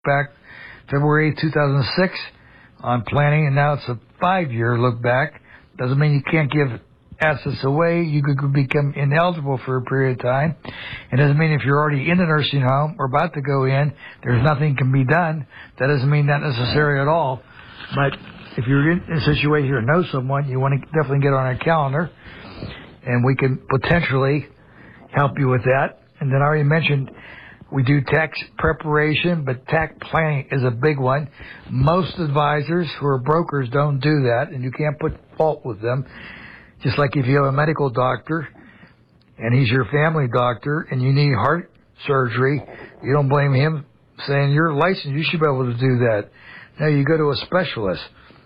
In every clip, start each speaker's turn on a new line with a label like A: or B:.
A: back February 2006 on planning, and now it's a 5-year look back. Doesn't mean you can't give assets away. You could become ineligible for a period of time. It doesn't mean if you're already in a nursing home or about to go in, there's nothing can be done. That doesn't mean that necessary at all. But if you're in a situation or know someone, you want to definitely get on our calendar, and we can potentially help you with that. And then I already mentioned we do tax preparation, but tax planning is a big one. Most advisors who are brokers don't do that, and you can't put fault with them. Just like if you have a medical doctor and he's your family doctor and you need heart surgery, you don't blame him saying you're licensed, you should be able to do that. No, you go to a specialist.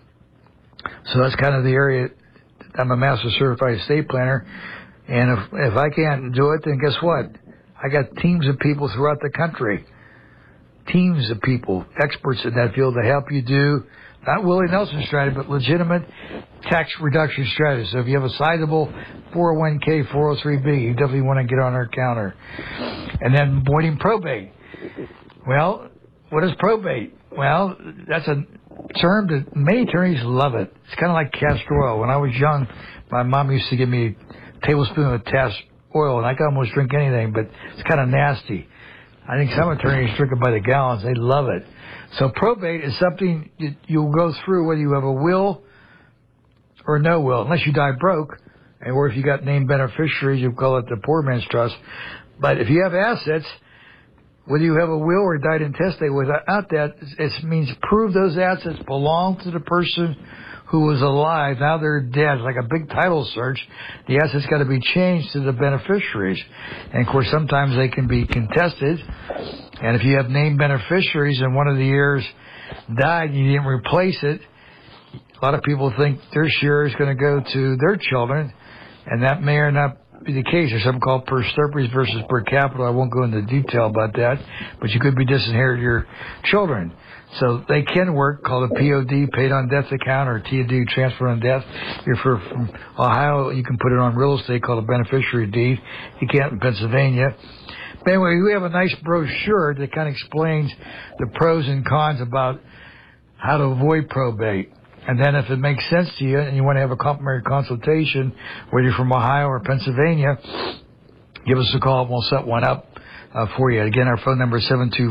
A: So that's kind of the area. I'm a master certified estate planner, and if I can't do it, then guess what? I got teams of people throughout the country, teams of people, experts in that field to help you do, not Willie Nelson strategy, but legitimate tax reduction strategy. So if you have a sizable 401k, 403b, you definitely want to get on our counter. And then avoiding probate. Well, what is probate? Well, that's a term that many attorneys love it. It's kind of like castor oil. When I was young, my mom used to give me a tablespoon of castor oil, and I could almost drink anything, but it's kind of nasty. I think some attorneys drink it by the gallons. They love it. So probate is something you'll go through whether you have a will or no will, unless you die broke, or if you got named beneficiaries, you call it the poor man's trust. But if you have assets, whether you have a will or died intestate, without that, it means prove those assets belong to the person who was alive. Now they're dead. It's like a big title search. The assets got to be changed to the beneficiaries. And, of course, sometimes they can be contested. And if you have named beneficiaries and one of the heirs died and you didn't replace it, a lot of people think their share is going to go to their children, and that may or not be the case. There's something called per stirpes versus per capita. I won't go into detail about that, but you could be disinheriting your children. So they can work, called a POD, paid on death account, or TOD, transfer on death. If you're from Ohio, you can put it on real estate called a beneficiary deed. You can't in Pennsylvania. But anyway, we have a nice brochure that kind of explains the pros and cons about how to avoid probate. And then if it makes sense to you and you want to have a complimentary consultation, whether you're from Ohio or Pennsylvania, give us a call and we'll set one up for you. Again, our phone number is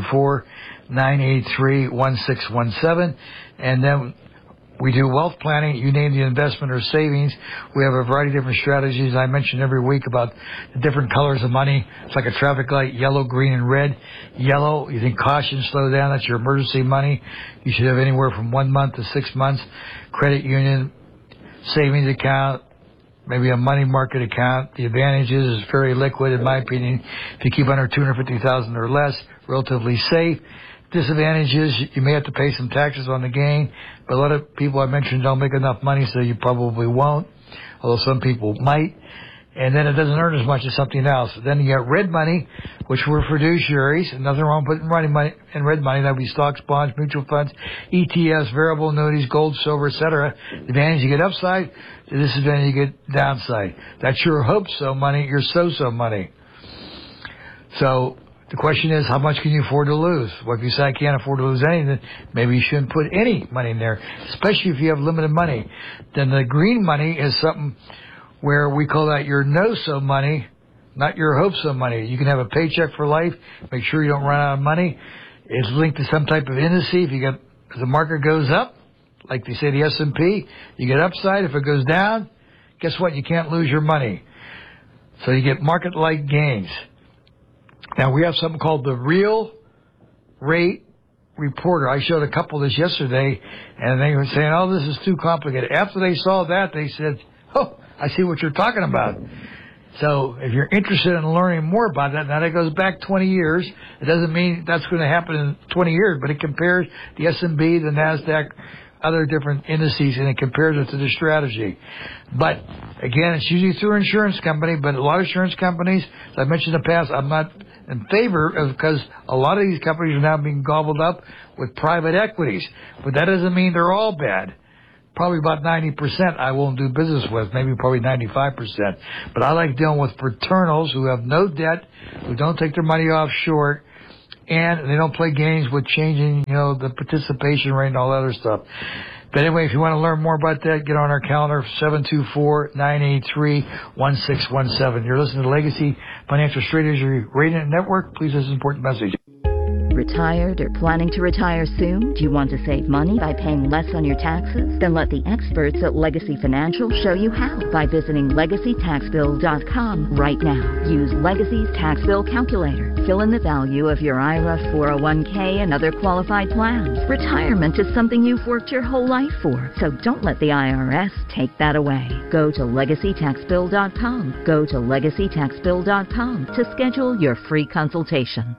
A: 724-983-1617. And then we do wealth planning. You name the investment or savings. We have a variety of different strategies. I mention every week about the different colors of money. It's like a traffic light, yellow, green, and red. Yellow, you think caution, slow down. That's your emergency money. You should have anywhere from 1 month to 6 months. Credit union, savings account, maybe a money market account. The advantages is very liquid, in my opinion. If you keep under $250,000 or less, relatively safe. Disadvantages, you may have to pay some taxes on the gain, but a lot of people I mentioned don't make enough money, so you probably won't, although some people might. And then it doesn't earn as much as something else. Then you got red money, which were fiduciaries, and nothing wrong with putting red money. That would be stocks, bonds, mutual funds, ETFs, variable annuities, gold, silver, etc. The advantage, you get upside. The disadvantage, you get downside. That's your hope-so money, your so-so money. So the question is, how much can you afford to lose? Well, if you say I can't afford to lose anything, maybe you shouldn't put any money in there, especially if you have limited money. Then the green money is something where we call that your no-so money, not your hope-so money. You can have a paycheck for life. Make sure you don't run out of money. It's linked to some type of indice. If the market goes up, like they say the S&P, you get upside. If it goes down, guess what? You can't lose your money. So you get market-like gains. Now, we have something called the Real Rate Reporter. I showed a couple of this yesterday, and they were saying, oh, this is too complicated. After they saw that, they said, oh, I see what you're talking about. So if you're interested in learning more about that, now that goes back 20 years. It doesn't mean that's going to happen in 20 years, but it compares the S&P, the NASDAQ, other different indices, and it compares it to the strategy. But, again, it's usually through an insurance company, but a lot of insurance companies, as I mentioned in the past, I'm not in favor of, because a lot of these companies are now being gobbled up with private equities. But that doesn't mean they're all bad. Probably about 90% I won't do business with, maybe probably 95%. But I like dealing with fraternals who have no debt, who don't take their money offshore, and they don't play games with changing, the participation rate and all that other stuff. But anyway, if you want to learn more about that, get on our calendar, 724-983-1617. You're listening to Legacy Financial Strategy Radio Network. Please listen to this important message.
B: Retired or planning to retire soon? Do you want to save money by paying less on your taxes? Then let the experts at Legacy Financial show you how by visiting LegacyTaxBill.com right now. Use Legacy's tax bill calculator. Fill in the value of your IRA, 401k, and other qualified plans. Retirement is something you've worked your whole life for, so don't let the IRS take that away. Go to LegacyTaxBill.com. Go to LegacyTaxBill.com to schedule your free consultation.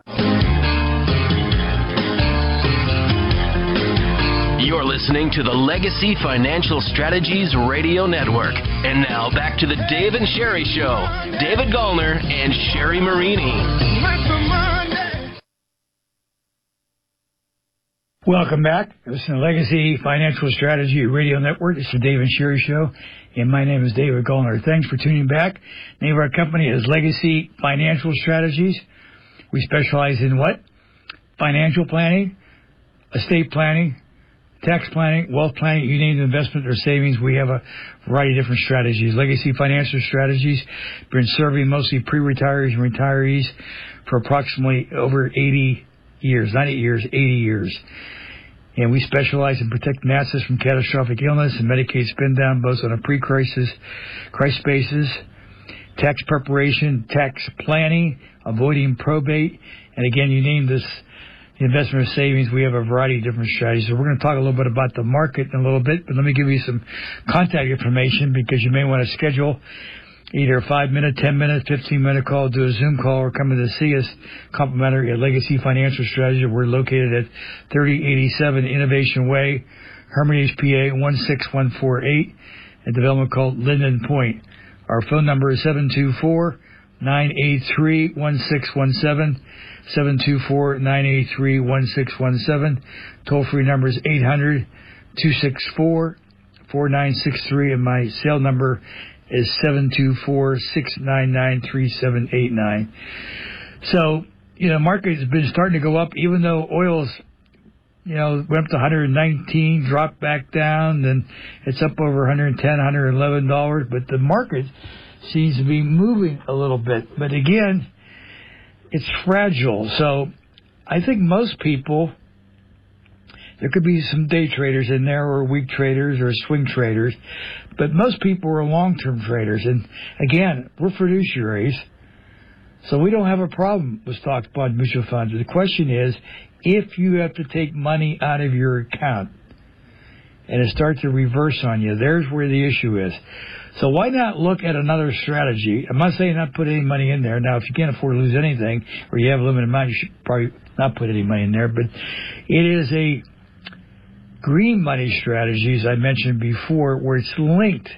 C: You're listening to the Legacy Financial Strategies Radio Network. And now back to the Dave and Sherry Show. David Gallner and Sherry Marini.
A: Welcome back. This is the Legacy Financial Strategy Radio Network. It's the Dave and Sherry Show. And my name is David Gallner. Thanks for tuning back. The name of our company is Legacy Financial Strategies. We specialize in what? Financial planning, estate planning, tax planning, wealth planning, you name the investment or savings. We have a variety of different strategies. Legacy Financial Strategies been serving mostly pre-retirees and retirees for approximately over 80 years, not 8 years, 80 years. And we specialize in protecting assets from catastrophic illness and Medicaid spend down, both on a pre-crisis, crisis basis, tax preparation, tax planning, avoiding probate, and again, you name this investment or savings, we have a variety of different strategies. So we're going to talk a little bit about the market in a little bit, but let me give you some contact information because you may want to schedule either a 5-minute, 10-minute, 15-minute call, do a Zoom call, or come in to see us complimentary at Legacy Financial Strategy. We're located at 3087 Innovation Way, Hermitage, PA 16148, a development called Linden Point. Our phone number is 724-983-1617. 724-983-1617. Toll-free number is 800-264-4963, and my cell number is 724-699-3789. So, market has been starting to go up, even though oil's, went up to 119, dropped back down, then it's up over $110, $111, but the market seems to be moving a little bit. But again, it's fragile. So I think most people, there could be some day traders in there or weak traders or swing traders, but most people are long-term traders. And again, we're fiduciaries, so we don't have a problem with stocks, bonds, mutual funds. The question is, if you have to take money out of your account and it starts to reverse on you, there's where the issue is. So why not look at another strategy? I'm not saying not put any money in there. Now, if you can't afford to lose anything or you have a limited amount, you should probably not put any money in there. But it is a green money strategy, as I mentioned before, where it's linked,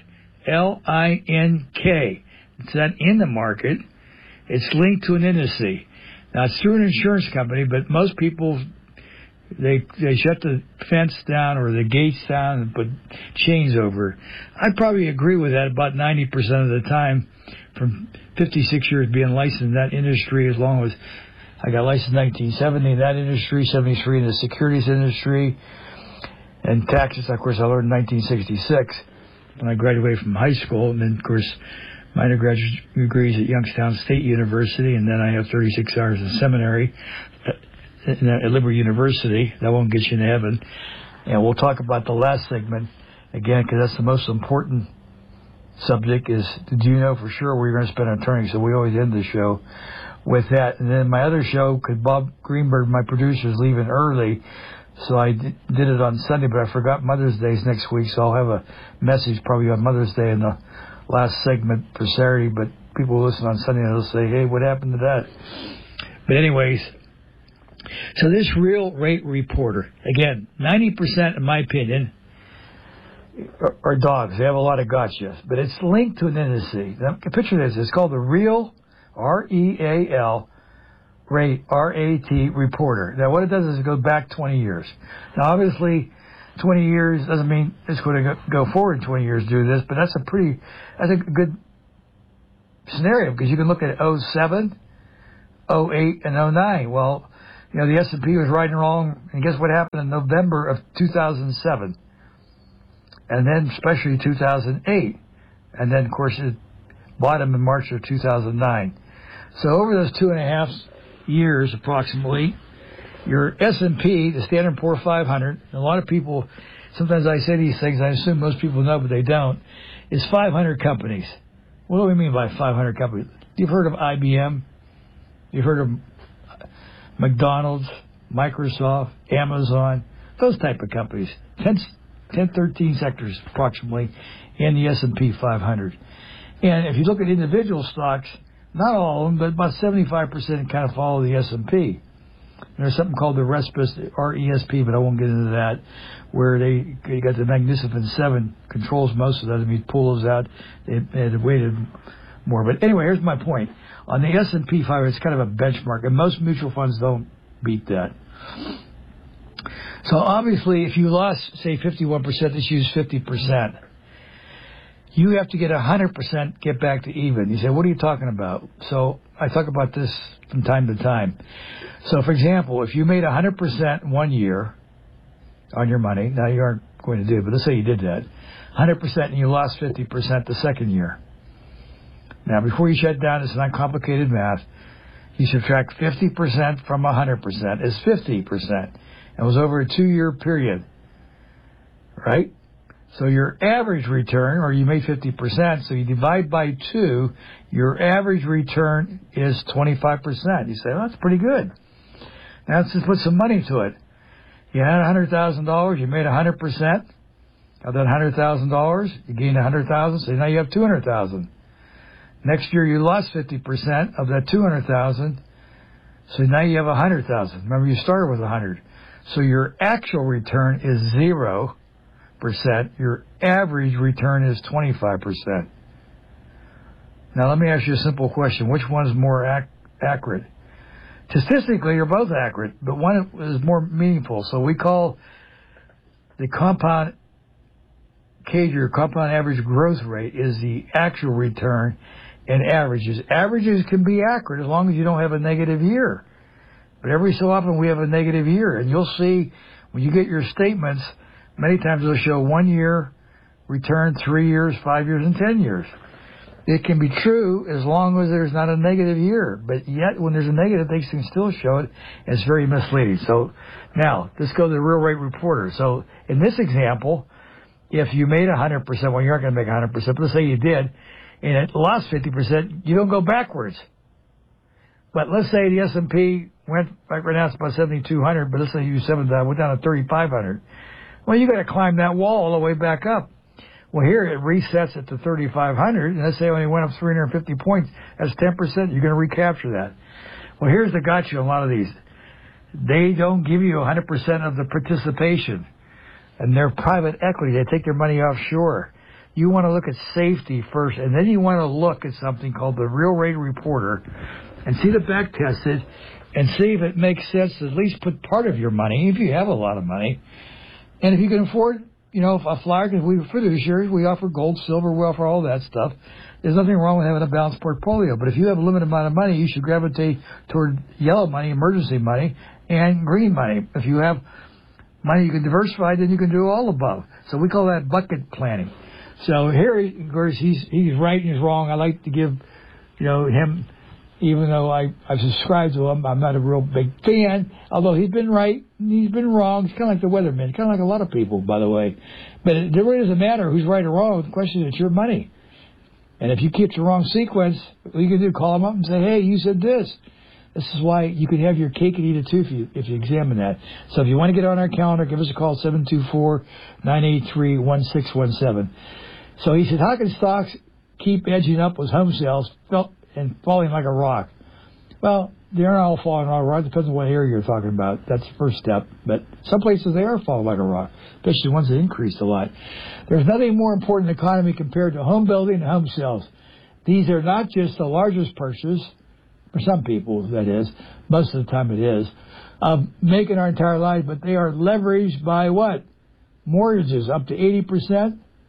A: L-I-N-K. It's not in the market. It's linked to an indice. Now, it's through an insurance company, but most people, they shut the fence down or the gates down and put chains over. I probably agree with that about 90% of the time from 56 years being licensed in that industry, as long as I got licensed in 1970 in that industry, 73 in the securities industry, and taxes, of course, I learned in 1966 when I graduated from high school, and then, of course, my undergraduate degrees at Youngstown State University, and then I have 36 hours in seminary at Liberty University. That won't get you in heaven. And we'll talk about the last segment again, because that's the most important subject, is did you know for sure where you're going to spend on attorney? So we always end the show with that. And then my other show, because Bob Greenberg, my producer, is leaving early, so I did it on Sunday, but I forgot Mother's Day is next week, so I'll have a message probably on Mother's Day in the last segment for Saturday, but people who listen on Sunday, they'll say, hey, what happened to that? But anyways, so this Real Rate Reporter, again, 90%, in my opinion, are dogs. They have a lot of gotchas, but it's linked to an indice. Now, picture this. It's called the Real, R-E-A-L, Rate, R-A-T, Reporter. Now, what it does is it goes back 20 years. Now, obviously, 20 years doesn't mean it's going to go forward 20 years to do this, but that's a good scenario, because you can look at 07, 08, and 09. Well, You know, the S&P was riding along, and guess what happened in November of 2007? And then especially 2008. And then, of course, it bottomed in March of 2009. So over those 2.5 years, approximately, your S&P, the Standard & Poor's 500, and a lot of people, sometimes I say these things, I assume most people know, but they don't, is 500 companies. What do we mean by 500 companies? You've heard of IBM. You've heard of McDonald's, Microsoft, Amazon, those type of companies. 13 sectors approximately in the S&P 500. And if you look at individual stocks, not all of them, but about 75% kind of follow the S&P. There's something called the RESP, but I won't get into that, where they got the Magnificent Seven controls most of that. If you pull those out, they had weighted more. But anyway, here's my point. On the S&P 500, it's kind of a benchmark, and most mutual funds don't beat that. So obviously, if you lost, say, 51%, let's use 50%, you have to get 100% get back to even. You say, what are you talking about? So I talk about this from time to time. So, for example, if you made 100% 1 year on your money, now you aren't going to do it, but let's say you did that, 100% and you lost 50% the second year. Now, before you shut down, it's not complicated math. You subtract 50% from 100% is 50%. It was over a 2-year period, right? So your average return, or you made 50%, so you divide by 2, your average return is 25%. You say, well, that's pretty good. Now let's just put some money to it. You had $100,000, you made 100% of that $100,000, you gained $100,000, so now you have $200,000. Next year you lost 50% of that $200,000, so now you have $100,000. Remember, you started with $100,000. So your actual return is 0%. Your average return is 25%. Now, let me ask you a simple question. Which one is more accurate? Statistically, you're both accurate, but one is more meaningful. So we call the compound CAGR, compound average growth rate, is the actual return and averages. Averages can be accurate as long as you don't have a negative year. But every so often we have a negative year, and you'll see when you get your statements, many times they'll show 1 year return, 3 years, 5 years, and 10 years. It can be true as long as there's not a negative year, but yet when there's a negative, they can still show it. It's very misleading. So now, let's go to the real rate reporter. So in this example, if you made 100%, well, you aren't going to make 100%, but let's say you did, and it lost 50%, you don't go backwards. But let's say the S&P went, right now it's about 7,200, but let's say you went down to 3,500. Well, you got to climb that wall all the way back up. Well, here it resets it to 3,500, and let's say it only went up 350 points. That's 10%. You're going to recapture that. Well, here's the gotcha on a lot of these. They don't give you 100% of the participation, and they're private equity. They take their money offshore. You want to look at safety first, and then you want to look at something called the real rate reporter and see the back tested and see if it makes sense to at least put part of your money, if you have a lot of money. And if you can afford, a flyer, because we fiduciaries, we offer gold, silver, we offer all that stuff. There's nothing wrong with having a balanced portfolio. But if you have a limited amount of money, you should gravitate toward yellow money, emergency money, and green money. If you have money you can diversify, then you can do all above. So we call that bucket planning. So here, of course, he's right and he's wrong. I like to give, him, even though I subscribe to him, I'm not a real big fan, although he's been right and he's been wrong. It's kind of like the weatherman, kind of like a lot of people, by the way. But it really doesn't matter who's right or wrong. The question is, it's your money. And if you keep the wrong sequence, what you can do, call them up and say, hey, you said this. This is why you can have your cake and eat it too if you examine that. So if you want to get on our calendar, give us a call, 724-983-1617. So he said, how can stocks keep edging up with home sales and falling like a rock? Well, they're not all falling like a rock. It depends on what area you're talking about. That's the first step. But some places they are falling like a rock, especially the ones that increased a lot. There's nothing more important in the economy compared to home building and home sales. These are not just the largest purchases, for some people, that is, most of the time it is, making our entire lives, but they are leveraged by what? Mortgages up to 80%.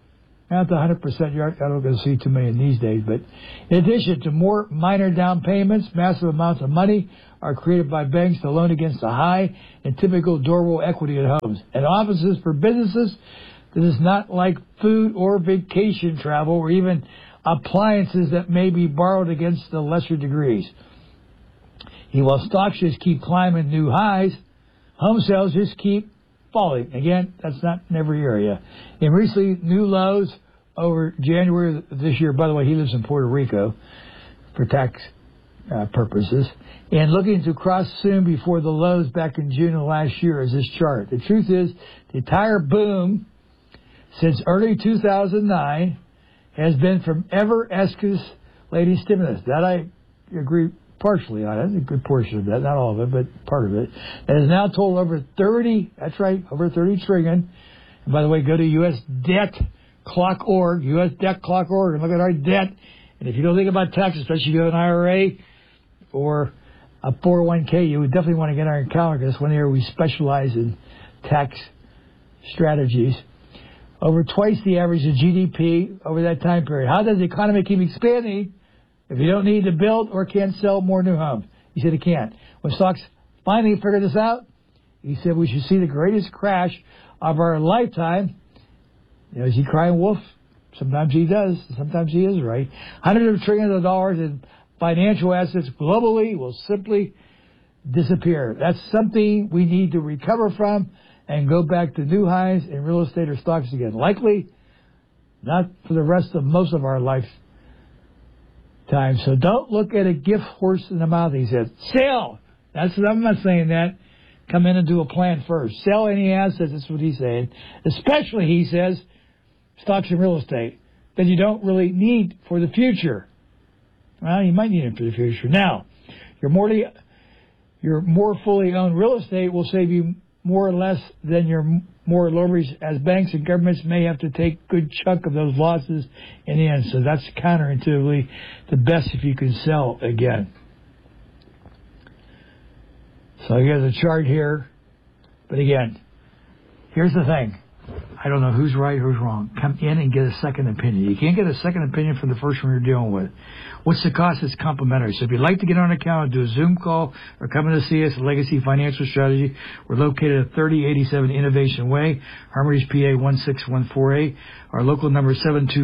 A: Not the 100%, you're not going to see too many these days, but in addition to more minor down payments, massive amounts of money are created by banks to loan against the high and typical durable equity at homes and offices for businesses. This is not like food or vacation travel or even appliances that may be borrowed against the lesser degrees. While stocks just keep climbing new highs, home sales just keep falling. Again, that's not in every area. In recently new lows over January of this year, by the way, he lives in Puerto Rico for tax purposes, and looking to cross soon before the lows back in June of last year is this chart. The truth is, the entire boom since early 2009 has been from ever-escalating stimulus. That I agree partially on it, a good portion of that, not all of it, but part of it. That is now totaled over 30, that's right, over 30 trillion. And by the way, go to USDebtClock.org, USDebtClock.org, and look at our debt. And if you don't think about taxes, especially if you have an IRA or a 401k, you would definitely want to get on your calendar, because one area we specialize in tax strategies. Over twice the average of GDP over that time period. How does the economy keep expanding if you don't need to build or can't sell more new homes? He said it can't. When stocks finally figured this out, he said we should see the greatest crash of our lifetime. You know, is he crying wolf? Sometimes he does. Sometimes he is right. Hundreds of trillions of dollars in financial assets globally will simply disappear. That's something we need to recover from and go back to new highs in real estate or stocks again. Likely not for the rest of most of our lifetime. So don't look at a gift horse in the mouth. He says, sell. I'm not saying that. Come in and do a plan first. Sell any assets. That's what he's saying. Especially, he says, stocks and real estate that you don't really need for the future. Well, you might need it for the future. Now, your more fully owned real estate will save you more or less than your more leverage, as banks and governments may have to take a good chunk of those losses in the end. So that's counterintuitively the best if you can sell again. So here's a chart here. But again, here's the thing. I don't know who's right, who's wrong. Come in and get a second opinion. You can't get a second opinion from the first one you're dealing with. What's the cost? It's complimentary. So if you'd like to get on an account, do a Zoom call, or come in to see us at Legacy Financial Strategy. We're located at 3087 Innovation Way, Hermitage, PA 16148. Our local number is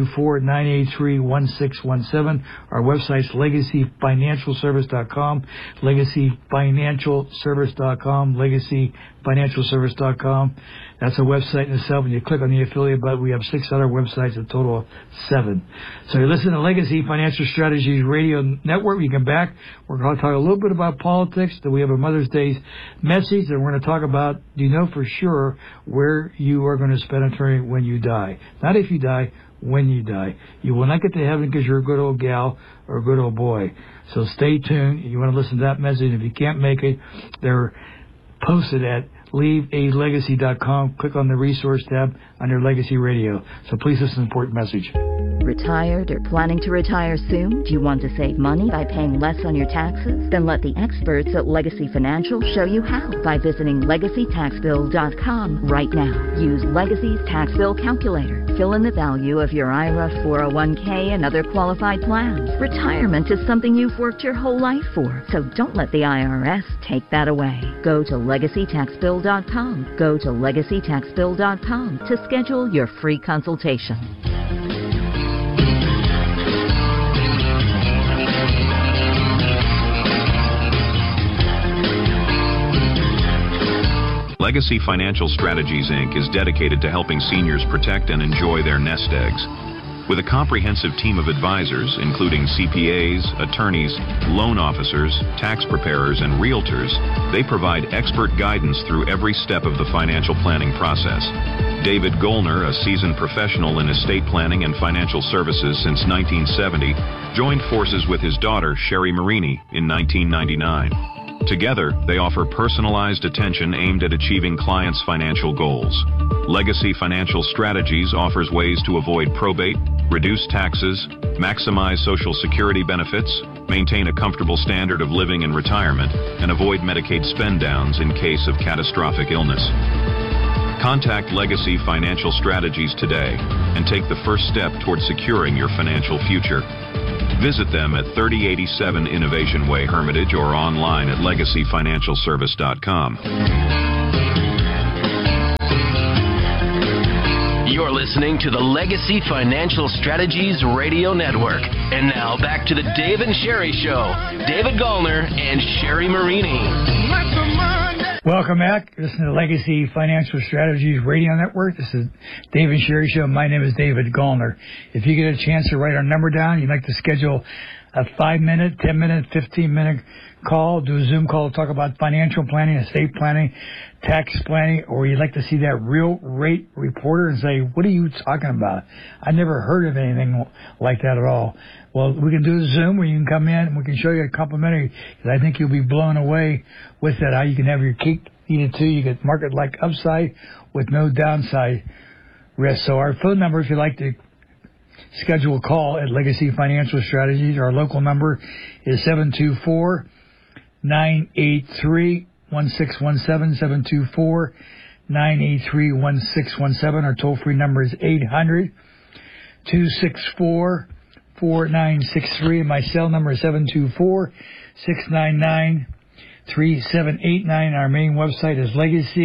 A: 724-983-1617. Our website's LegacyFinancialService.com, LegacyFinancialService.com, LegacyFinancialService.com. That's a website in itself. When you click on the affiliate button, we have 6 other websites, a total of 7. So you're listening to Legacy Financial Strategies Radio Network. You come back. We're going to talk a little bit about politics. Then we have a Mother's Day message, and we're going to talk about, do you know for sure where you are going to spend eternity when you die? Not if you die, when you die. You will not get to heaven because you're a good old gal or a good old boy. So stay tuned. You want to listen to that message. If you can't make it, they're posted at LeaveALegacy.com. Click on the resource tab under Legacy Radio. So please listen to the important message.
B: Retired or planning to retire soon? Do you want to save money by paying less on your taxes? Then let the experts at Legacy Financial show you how by visiting LegacyTaxBill.com right now. Use Legacy's tax bill calculator. Fill in the value of your IRA, 401k, and other qualified plans. Retirement is something you've worked your whole life for, so don't let the IRS take that away. Go to LegacyTaxBill.com. Go to LegacyTaxBill.com to schedule your free consultation.
D: Legacy Financial Strategies, Inc. is dedicated to helping seniors protect and enjoy their nest eggs. With a comprehensive team of advisors, including CPAs, attorneys, loan officers, tax preparers, and realtors, they provide expert guidance through every step of the financial planning process. David Goellner, a seasoned professional in estate planning and financial services since 1970, joined forces with his daughter, Sherry Marini, in 1999. Together, they offer personalized attention aimed at achieving clients' financial goals. Legacy Financial Strategies offers ways to avoid probate, reduce taxes, maximize Social Security benefits, maintain a comfortable standard of living in retirement, and avoid Medicaid spend downs in case of catastrophic illness. Contact Legacy Financial Strategies today and take the first step toward securing your financial future. Visit them at 3087 Innovation Way, Hermitage, or online at legacyfinancialservice.com.
C: You're listening to the Legacy Financial Strategies Radio Network. And now back to the Dave and Sherry Show. David Gallner and Sherry Marini.
A: Welcome back. Listen to the Legacy Financial Strategies Radio Network. This is Dave and Sherry Show. My name is David Gallner. If you get a chance to write our number down, you'd like to schedule a 5-minute, 10-minute, 15-minute call, do a Zoom call, talk about financial planning, estate planning, tax planning, or you'd like to see that real rate reporter and say, what are you talking about? I never heard of anything like that at all. Well, we can do a Zoom where you can come in and we can show you a complimentary, because I think you'll be blown away with that, how you can have your cake eaten too. You get market like upside with no downside risk. So our phone number, if you'd like to schedule a call at Legacy Financial Strategies, our local number is 724-983-1617, 724-983-1617. Our toll-free number is 800-264-4963, and my cell number is 724-699-3789. Our main website is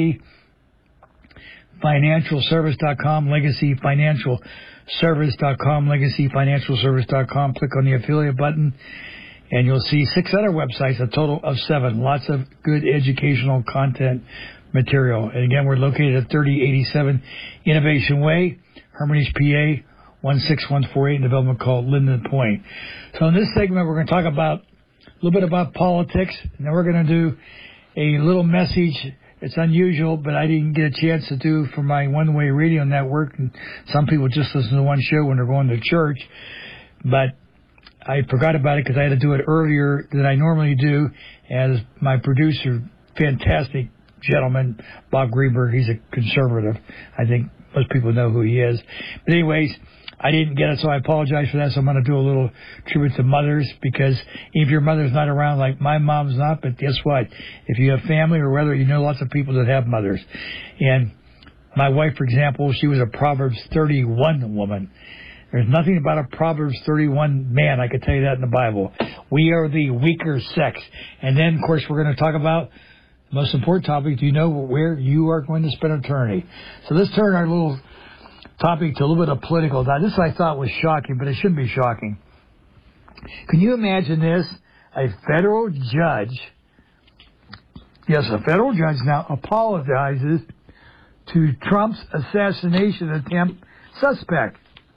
A: LegacyFinancialService.com, LegacyFinancialService.com, LegacyFinancialService.com. Click on the affiliate button, and you'll see 6 other websites, a total of 7. Lots of good educational content material. And again, we're located at 3087 Innovation Way, Hermitage, PA, 16148, in a development called Linden Point. So in this segment, we're going to talk about a little bit about politics, and then we're going to do a little message. It's unusual, but I didn't get a chance to do for my one-way radio network, and some people just listen to one show when they're going to church. But I forgot about it because I had to do it earlier than I normally do, as my producer, fantastic gentleman, Bob Greenberg, he's a conservative. I think most people know who he is. But anyways, I didn't get it, so I apologize for that. So I'm going to do a little tribute to mothers, because if your mother's not around, like my mom's not, but guess what? If you have family, or whether you know lots of people that have mothers. And my wife, for example, she was a Proverbs 31 woman. There's nothing about a Proverbs 31 man, I could tell you that in the Bible. We are the weaker sex. And then, of course, we're going to talk about the most important topic. Do you know where you are going to spend eternity? So let's turn our little topic to a little bit of political. Now, this I thought was shocking, but it shouldn't be shocking. Can you imagine this? A federal judge, yes, a federal judge now apologizes to Trump's assassination attempt suspect.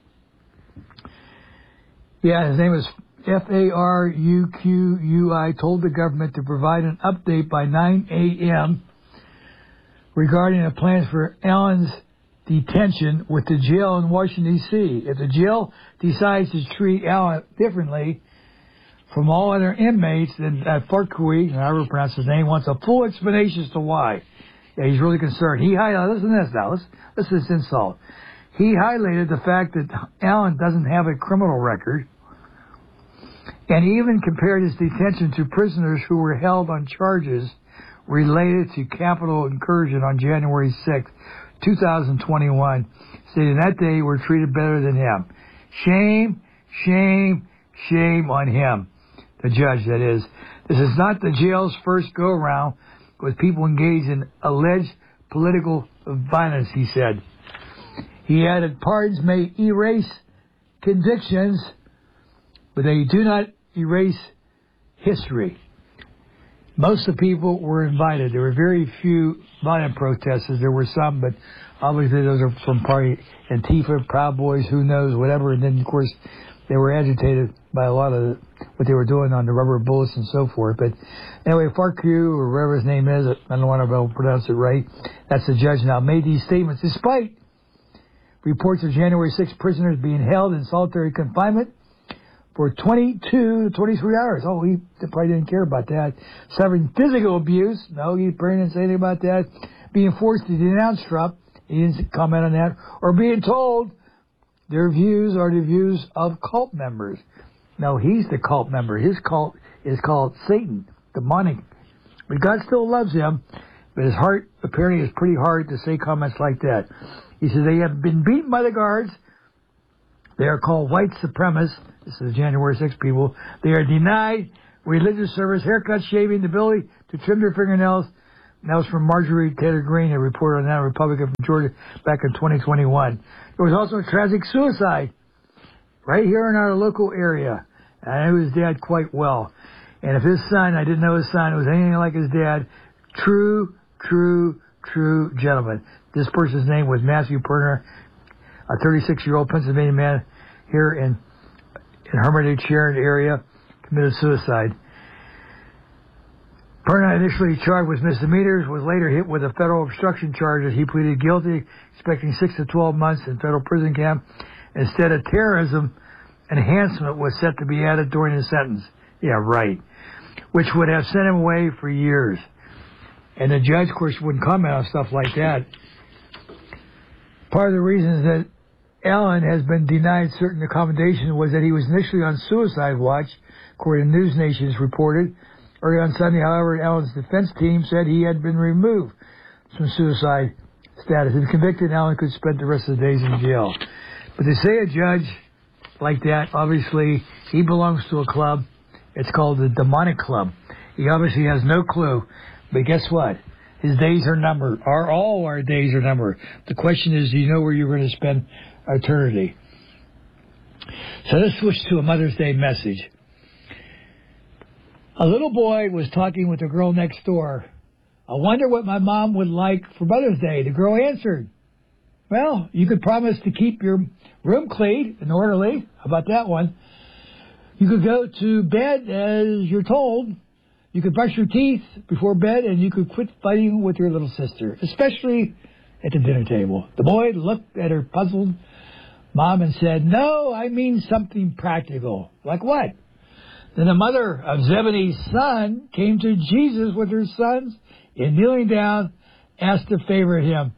A: Yeah, his name is Faruqui, told the government to provide an update by 9 a.m. regarding the plans for Allen's detention with the jail in Washington, D.C. If the jail decides to treat Allen differently from all other inmates, then Faruqui, however pronounce his name, wants a full explanation as to why. Yeah, he's really concerned. He highlighted, listen to this now, listen to this insult. He highlighted the fact that Allen doesn't have a criminal record, and he even compared his detention to prisoners who were held on charges related to Capitol incursion on January 6th, 2021, stating that day were treated better than him. Shame, shame, shame on him. The judge, that is. This is not the jail's first go-around with people engaged in alleged political violence, he said. He added, pardons may erase convictions, but they do not erase history. Most of the people were invited. There were very few violent protesters. There were some, but obviously those are from probably Antifa, Proud Boys, who knows, whatever. And then, of course, they were agitated by a lot of what they were doing on the rubber bullets and so forth. But anyway, Faruqui, or whatever his name is, I don't want to pronounce it right, that's the judge now, made these statements despite reports of January 6 prisoners being held in solitary confinement for 22 to 23 hours. Oh, he probably didn't care about that. Suffering physical abuse. No, he probably didn't say anything about that. Being forced to denounce Trump. He didn't comment on that. Or being told their views are the views of cult members. No, he's the cult member. His cult is called Satan, demonic. But God still loves him. But his heart apparently is pretty hard to say comments like that. He says they have been beaten by the guards. They are called white supremacists. This is January 6 people. They are denied religious service, haircut, shaving, the ability to trim their fingernails. And that was from Marjorie Taylor Greene, a reporter on that Republican from Georgia back in 2021. There was also a tragic suicide right here in our local area. I knew his dad quite well. And if his son, I didn't know his son, was anything like his dad, true gentleman. This person's name was Matthew Perner, a 36-year-old Pennsylvania man here in Hermitage, Sharon area, committed suicide. Perna, initially charged with misdemeanors, was later hit with a federal obstruction charge as he pleaded guilty, expecting 6 to 12 months in federal prison camp. Instead, a terrorism enhancement was set to be added during his sentence. Yeah, right. Which would have sent him away for years. And the judge, of course, wouldn't comment on stuff like that. Part of the reasons that Allen has been denied certain accommodations was that he was initially on suicide watch, according to News Nation's reported. Early on Sunday, however, Allen's defense team said he had been removed from suicide status. If convicted, Allen could spend the rest of the days in jail. But to say a judge like that, obviously, he belongs to a club. It's called the Demonic Club. He obviously has no clue. But guess what? His days are numbered. All our days are numbered. The question is, do you know where you're going to spend eternity? So let's switch to a Mother's Day message. A little boy was talking with a girl next door. I wonder what my mom would like for Mother's Day. The girl answered, well, you could promise to keep your room clean and orderly. How about that one? You could go to bed as you're told. You could brush your teeth before bed, and you could quit fighting with your little sister, especially at the dinner table. The boy looked at her puzzled mom and said, no, I mean something practical. Like what? Then the mother of Zebedee's son came to Jesus with her sons, and kneeling down, asked a favor of him.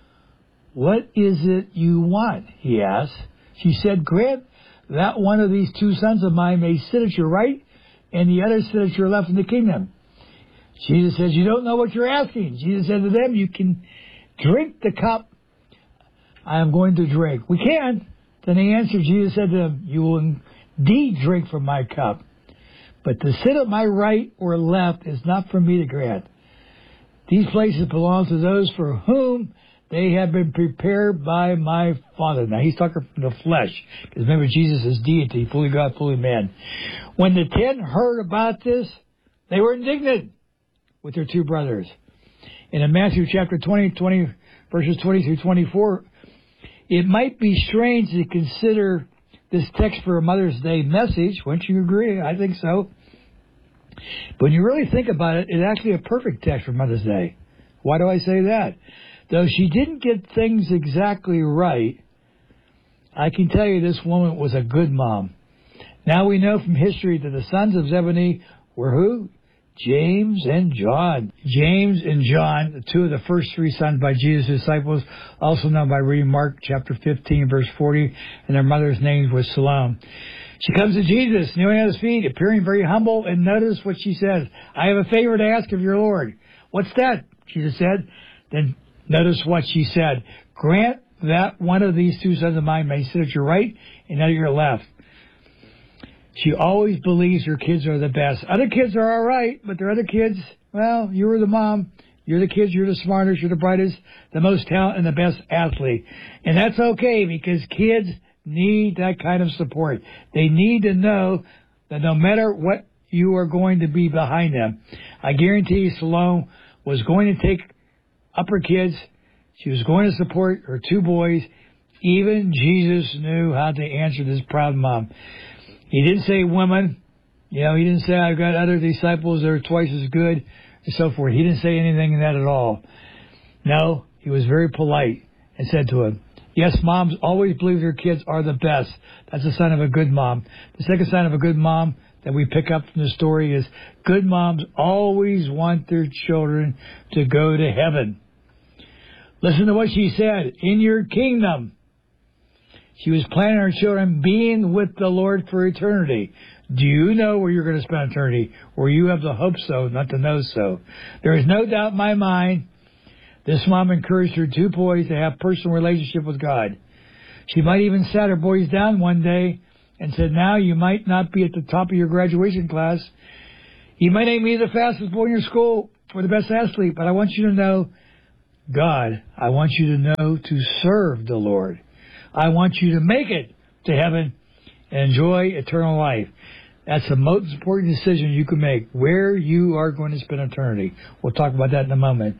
A: What is it you want? He asked. She said, grant that one of these two sons of mine may sit at your right and the other sit at your left in the kingdom. Jesus says, you don't know what you're asking. Jesus said to them, you can drink the cup I am going to drink. We can. Then he answered, Jesus said to them, you will indeed drink from my cup. But to sit at my right or left is not for me to grant. These places belong to those for whom they have been prepared by my Father. Now, he's talking from the flesh. Because remember, Jesus is deity, fully God, fully man. When the 10 heard about this, they were indignant with their two brothers. And in Matthew chapter 20, verses 20 through 24, it might be strange to consider this text for a Mother's Day message. Wouldn't you agree? I think so. But when you really think about it, it's actually a perfect text for Mother's Day. Why do I say that? Though she didn't get things exactly right, I can tell you this woman was a good mom. Now we know from history that the sons of Zebedee were who? James and John. James and John, two of the first three sons by Jesus' disciples, also known by reading Mark chapter 15, verse 40, and their mother's name was Salome. She comes to Jesus, kneeling at his feet, appearing very humble, and notice what she says. I have a favor to ask of your Lord. What's that? Jesus said. Then notice what she said. Grant that one of these two sons of mine may sit at your right and at your left. She always believes her kids are the best. Other kids are all right, but their other kids, well, you were the mom. You're the kids. You're the smartest. You're the brightest, the most talented, and the best athlete. And that's okay because kids need that kind of support. They need to know that no matter what, you are going to be behind them. I guarantee Salome was going to take up her kids. She was going to support her two boys. Even Jesus knew how to answer this proud mom. He didn't say women. He didn't say I've got other disciples that are twice as good and so forth. He didn't say anything in that at all. No, he was very polite and said to him, yes, moms always believe their kids are the best. That's a sign of a good mom. The second sign of a good mom that we pick up from the story is good moms always want their children to go to heaven. Listen to what she said. In your kingdom. She was planning her children being with the Lord for eternity. Do you know where you're going to spend eternity? Or you have the hope so, not the know so? There is no doubt in my mind this mom encouraged her 2 boys to have personal relationship with God. She might even sat her boys down one day and said, now you might not be at the top of your graduation class. You might not be the fastest boy in your school or the best athlete, but I want you to know God. I want you to know to serve the Lord. I want you to make it to heaven and enjoy eternal life. That's the most important decision you can make, where you are going to spend eternity. We'll talk about that in a moment.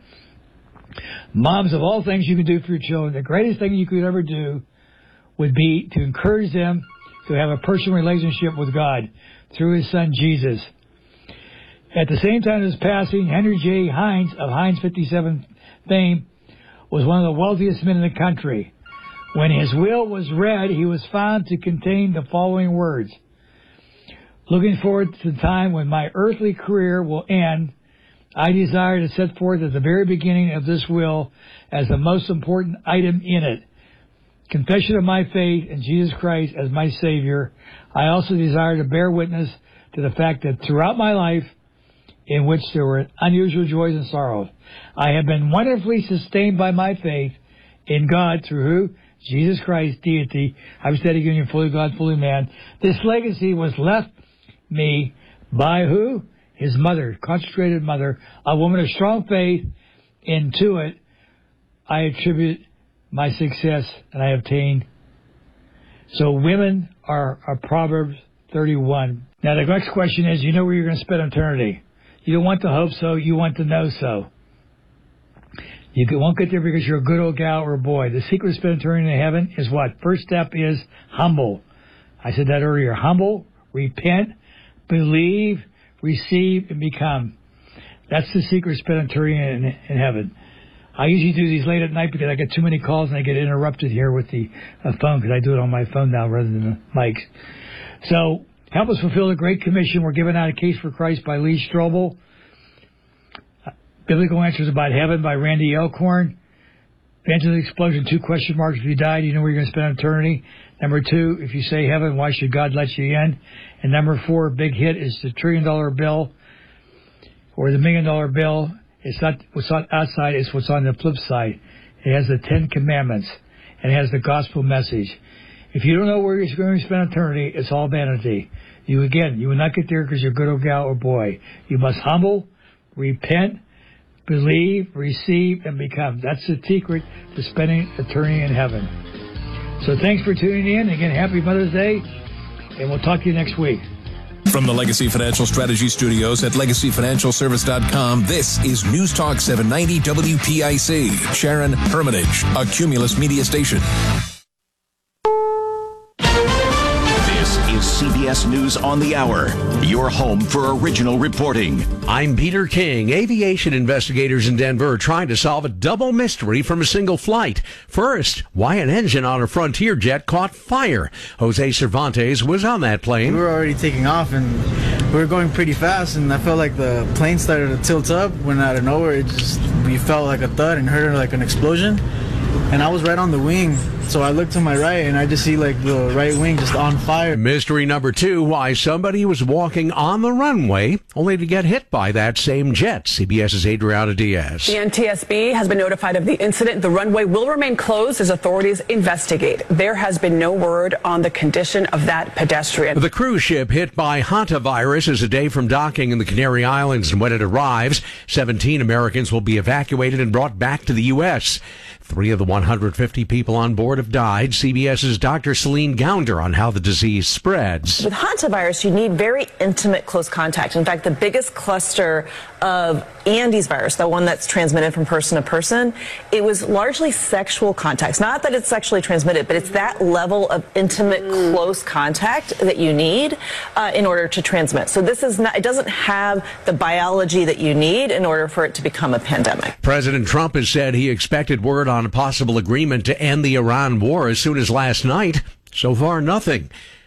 A: Moms, of all things you can do for your children, the greatest thing you could ever do would be to encourage them to have a personal relationship with God through His Son, Jesus. At the same time as passing, Henry J. Heinz of Heinz 57 fame was one of the wealthiest men in the country. When his will was read, he was found to contain the following words. Looking forward to the time when my earthly career will end, I desire to set forth at the very beginning of this will as the most important item in it. Confession of my faith in Jesus Christ as my Savior. I also desire to bear witness to the fact that throughout my life, in which there were unusual joys and sorrows, I have been wonderfully sustained by my faith in God through who? Jesus Christ, deity. I was steady union, fully God, fully man. This legacy was left me by who? His mother, consecrated mother, a woman of strong faith. Into it, I attribute my success and I obtained. So women are Proverbs 31. Now the next question is, you know where you're going to spend eternity. You don't want to hope so, you want to know so. You won't get there because you're a good old gal or a boy. The secret to spend eternity in heaven is what? First step is humble. I said that earlier. Humble, repent, believe, receive, and become. That's the secret to spend eternity in heaven. I usually do these late at night because I get too many calls and I get interrupted here with the phone because I do it on my phone now rather than the mics. So help us fulfill the Great Commission. We're giving out A Case for Christ by Lee Strobel. Biblical Answers About Heaven by Randy Elkhorn. Evangelistic Explosion, 2 question marks. If you died, you know where you're going to spend eternity. Number 2, if you say heaven, why should God let you in? And number 4, big hit is the $1 trillion bill or the $1 million bill. It's not what's on outside, it's what's on the flip side. It has the 10 commandments and it has the gospel message. If you don't know where you're going to spend eternity, it's all vanity. You will not get there because you're a good old gal or boy. You must humble, repent, believe, receive, and become. That's the secret to spending eternity in heaven. So thanks for tuning in. Again, happy Mother's Day, and we'll talk to you next week.
E: From the Legacy Financial Strategy Studios at LegacyFinancialService.com, this is News Talk 790 WPIC. Sharon Hermitage, a Cumulus media station.
F: CBS News on the Hour, your home for original reporting.
G: I'm Peter King. Aviation investigators in Denver are trying to solve a double mystery from a single flight. First, why an engine on a Frontier jet caught fire. Jose Cervantes was on that plane.
H: We were already taking off and we were going pretty fast, and I felt like the plane started to tilt up when out of nowhere we felt like a thud and heard like an explosion. And I was right on the wing, so I looked to my right, and I just see like the right wing just on fire.
G: Mystery number 2, why somebody was walking on the runway only to get hit by that same jet. CBS's Adriana Diaz.
I: The NTSB has been notified of the incident. The runway will remain closed as authorities investigate. There has been no word on the condition of that pedestrian.
G: The cruise ship hit by hantavirus is a day from docking in the Canary Islands, and when it arrives, 17 Americans will be evacuated and brought back to the U.S. 3 of the 150 people on board have died. CBS's Dr. Celine Gounder on how the disease spreads.
J: With hantavirus, you need very intimate, close contact. In fact, the biggest cluster of Andes virus, the one that's transmitted from person to person, it was largely sexual contacts. Not that it's sexually transmitted, but it's that level of intimate, close contact that you need in order to transmit. So this is not, it doesn't have the biology that you need in order for it to become a pandemic.
G: President Trump has said he expected word on a possible agreement to end the Iran war as soon as last night. So far, nothing.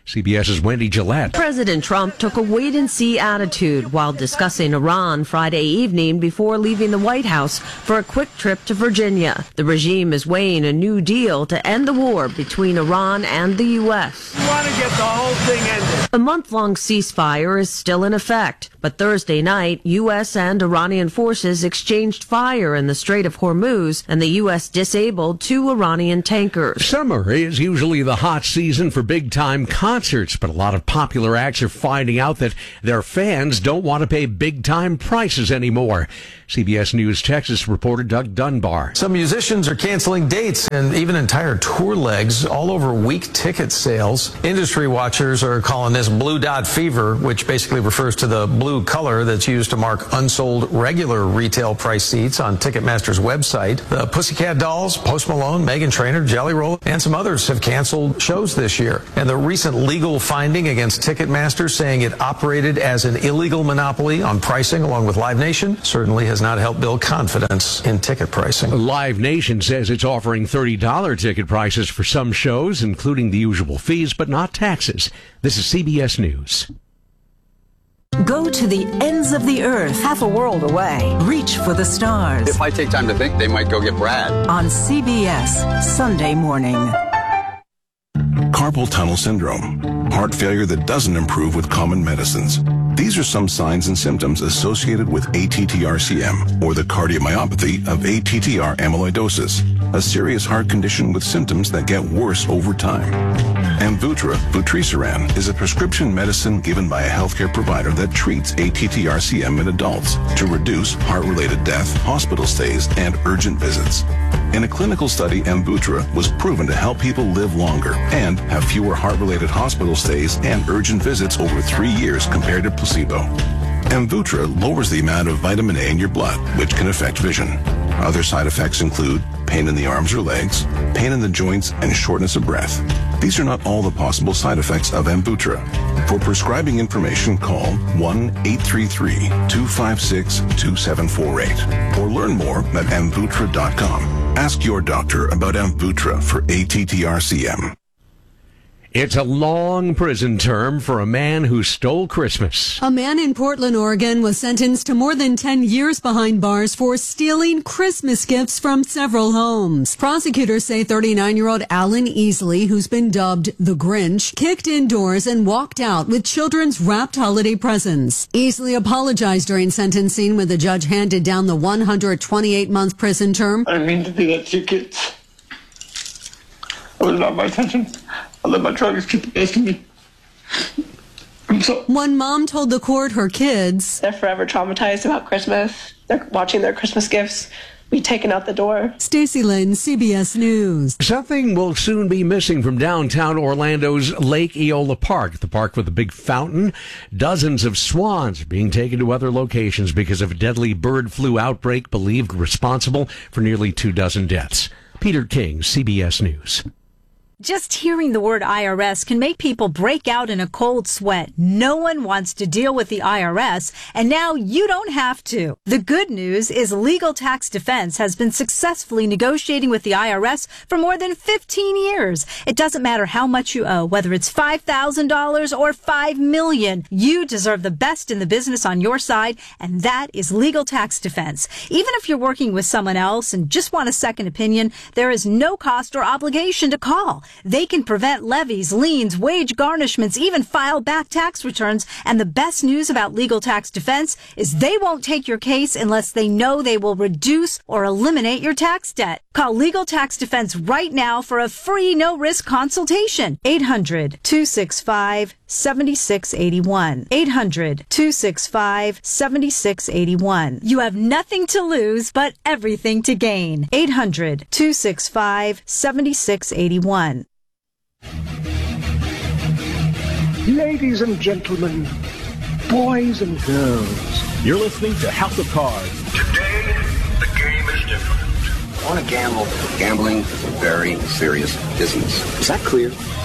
G: CBS's Wendy Gillette.
K: President Trump took a wait-and-see attitude while discussing Iran Friday evening before leaving the White House for a quick trip to Virginia. The regime is weighing a new deal to end the war between Iran and the U.S.
L: We want to get the whole thing ended.
K: A month-long ceasefire is still in effect, but Thursday night, U.S. and Iranian forces exchanged fire in the Strait of Hormuz, and the U.S. disabled 2 Iranian tankers.
G: Summer is usually the hot season for big-time concerts, but a lot of popular acts are finding out that their fans don't want to pay big-time prices anymore. CBS News Texas reporter Doug Dunbar.
M: Some musicians are canceling dates and even entire tour legs all over weak ticket sales. Industry watchers are calling this blue dot fever, which basically refers to the blue color that's used to mark unsold regular retail price seats on Ticketmaster's website. The Pussycat Dolls, Post Malone, Meghan Trainor, Jelly Roll, and some others have canceled shows this year. And the recent legal finding against Ticketmaster saying it operated as an illegal monopoly on pricing along with Live Nation certainly has not helped build confidence in ticket pricing.
G: Live Nation says it's offering $30 ticket prices for some shows, including the usual fees, but not taxes. This is CBS News.
N: Go to the ends of the earth, half a world away. Reach for the stars.
O: If I take time to think, they might go get Brad.
N: On CBS, Sunday morning.
P: Carpal tunnel syndrome, heart failure that doesn't improve with common medicines. These are some signs and symptoms associated with ATTR-CM, or the cardiomyopathy of ATTR amyloidosis, a serious heart condition with symptoms that get worse over time. Amvuttra, vutrisiran, is a prescription medicine given by a healthcare provider that treats ATTR-CM in adults to reduce heart-related death, hospital stays, and urgent visits. In a clinical study, Amvuttra was proven to help people live longer and have fewer heart-related hospital stays and urgent visits over 3 years compared to placebo. Amvuttra lowers the amount of vitamin A in your blood, which can affect vision. Other side effects include pain in the arms or legs, pain in the joints, and shortness of breath. These are not all the possible side effects of Amvuttra. For prescribing information, call 1-833-256-2748 or learn more at Amvuttra.com. Ask your doctor about Amvuttra for ATTR-CM.
G: It's a long prison term for a man who stole Christmas.
Q: A man in Portland, Oregon was sentenced to more than 10 years behind bars for stealing Christmas gifts from several homes. Prosecutors say 39-year-old Alan Easley, who's been dubbed the Grinch, kicked indoors and walked out with children's wrapped holiday presents. Easley apologized during sentencing when the judge handed down the 128-month prison term.
R: I didn't mean to do that to you kids. It was not my intention. I let my drugs get the best of me.
Q: One mom told the court her kids,
S: they're forever traumatized about Christmas. They're watching their Christmas gifts be taken out the door.
Q: Stacey Lynn, CBS News.
G: Something will soon be missing from downtown Orlando's Lake Eola Park, the park with a big fountain. Dozens of swans are being taken to other locations because of a deadly bird flu outbreak believed responsible for nearly 24 deaths. Peter King, CBS News.
T: Just hearing the word IRS can make people break out in a cold sweat. No one wants to deal with the IRS, and now you don't have to. The good news is Legal Tax Defense has been successfully negotiating with the IRS for more than 15 years. It doesn't matter how much you owe, whether it's $5,000 or $5 million. You deserve the best in the business on your side, and that is Legal Tax Defense. Even if you're working with someone else and just want a second opinion, there is no cost or obligation to call. They can prevent levies, liens, wage garnishments, even file back tax returns. And the best news about Legal Tax Defense is they won't take your case unless they know they will reduce or eliminate your tax debt. Call Legal Tax Defense right now for a free no-risk consultation. 800-265-7681. 800-265-7681. You have nothing to lose, but everything to gain. 800-265-7681.
U: Ladies and gentlemen, boys and girls,
V: you're listening to House of Cards.
U: Today, the game is different.
O: I want to gamble. Gambling is a very serious business. Is that clear?